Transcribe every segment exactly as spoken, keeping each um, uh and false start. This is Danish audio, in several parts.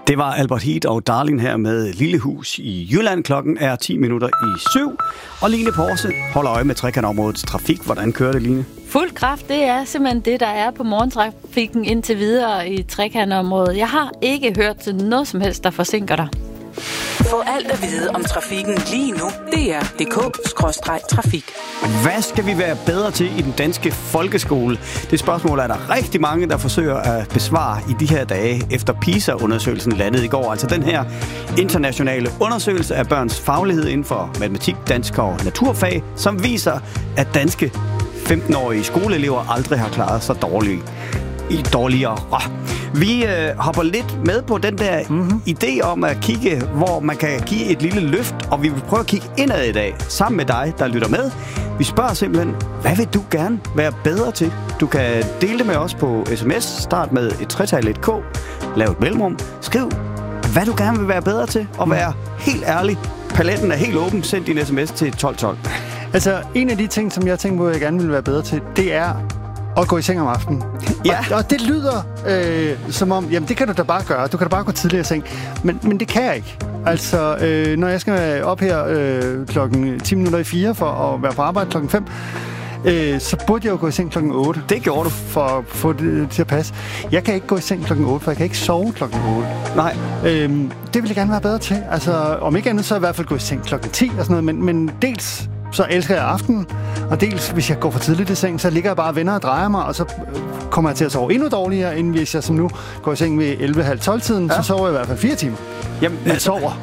Det var Albert Heat og Darling her med Lille Hus i Jylland. Klokken er ti minutter i syv. Og Line Porse holder øje med trekantområdets trafik. Hvordan kører det, Line? Fuld kraft, det er simpelthen det, der er på morgentrafikken indtil videre i trekantområdet. Jeg har ikke hørt til noget som helst, der forsinker dig. Få alt at vide om trafikken lige nu. D R punktum d k skråstreg trafik. Hvad skal vi være bedre til i den danske folkeskole? Det spørgsmål er der rigtig mange, der forsøger at besvare i de her dage, efter PISA-undersøgelsen landede i går. Altså den her internationale undersøgelse af børns faglighed inden for matematik, dansk og naturfag, som viser, at danske femten-årige skoleelever aldrig har klaret sig dårligt. I dårligere. Vi øh, hopper lidt med på den der mm-hmm. idé om at kigge, hvor man kan give et lille løft, og vi vil prøve at kigge indad i dag, sammen med dig, der lytter med. Vi spørger simpelthen, hvad vil du gerne være bedre til? Du kan dele det med os på sms, start med et tretal, et K, lav et mellemrum, skriv, hvad du gerne vil være bedre til, og være helt ærlig. Paletten er helt åben, send din sms til tolv tolv. Altså, en af de ting, som jeg tænker på, jeg gerne vil være bedre til, det er at gå i seng om aftenen. Ja. Og, og det lyder øh, som om, jamen det kan du da bare gøre. Du kan da bare gå tidligere i seng. Men, men det kan jeg ikke. Altså, øh, når jeg skal op her øh, klokken ti minutter i fire for at være på arbejde klokken fem, øh, så burde jeg jo gå i seng klokken otte. Det gjorde du. For at få det til at passe. Jeg kan ikke gå i seng klokken otte, for jeg kan ikke sove klokken otte. Nej. Øhm, det vil jeg gerne være bedre til. Altså, om ikke andet, så i hvert fald gå i seng klokken ti og sådan noget. Men, men dels så elsker jeg aftenen, og dels, hvis jeg går for tidligt i seng, så ligger jeg bare og vender og drejer mig, og så kommer jeg til at sove endnu dårligere, end hvis jeg som nu går i seng ved elleve halv tolv tiden, ja. Så sover jeg i hvert fald fire timer. Jamen, jeg sover.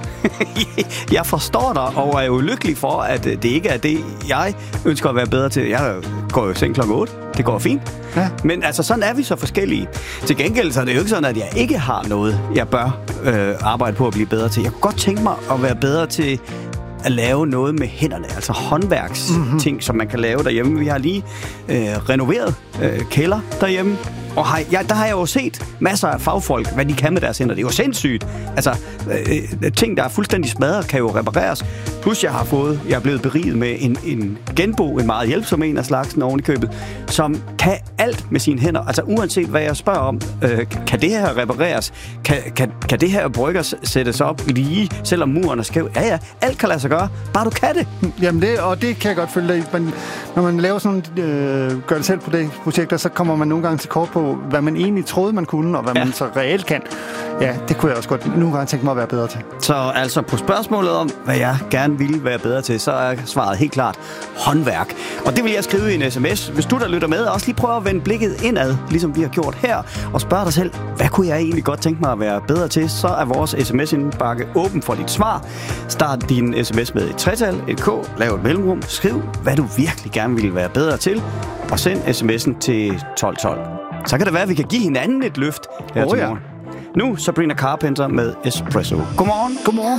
Jeg forstår dig, og er jo lykkelig for, at det ikke er det, jeg ønsker at være bedre til. Jeg går jo i seng klokken otte. Det går fint. Ja. Men altså, sådan er vi så forskellige. Til gengæld så er det jo ikke sådan, at jeg ikke har noget, jeg bør øh, arbejde på at blive bedre til. Jeg kunne godt tænke mig at være bedre til at lave noget med hænderne, altså håndværksting, mm-hmm. som man kan lave derhjemme. Vi har lige øh, renoveret øh, kælder derhjemme, og har, ja, der har jeg jo set masser af fagfolk, hvad de kan med deres hænder. Det er jo sindssygt. Altså, øh, ting, der er fuldstændig smadret, kan jo repareres. Plus, jeg har fået, jeg er blevet beriget med en, en genbo, en meget hjælpsom en af slagsen oven i købet, som kan alt med sine hænder. Altså, uanset hvad jeg spørger om, øh, kan det her repareres? Kan, kan, kan det her brygger sættes op lige, selvom muren er skæv? Ja, ja, alt kan lade sig gøre. Bare du kan det. Jamen, det, og det kan jeg godt følge dig i. Men når man laver sådan nogle øh, gør det selv projekter, så kommer man nogle gange til kort på, hvad man egentlig troede, man kunne, og hvad ja. man så reelt kan. Ja, det kunne jeg også godt nogle gange tænke mig at være bedre til. Så altså på spørgsmålet om, hvad jeg gerne ville være bedre til, så er svaret helt klart håndværk. Og det vil jeg skrive i en sms. Hvis du der lytter med, også lige prøve at vende blikket indad, ligesom vi har gjort her, og spørge dig selv, hvad kunne jeg egentlig godt tænke mig at være bedre til, så er vores sms-indbakke åben for dit svar. Start din sms med et tretal, et K, lav et mellemrum, skriv, hvad du virkelig gerne ville være bedre til, og send sms'en til tolv tolv. Så kan det være, at vi kan give hinanden et løft her oh, til ja. morgen. Nu Sabrina Carpenter med Espresso. Godmorgen. Godmorgen.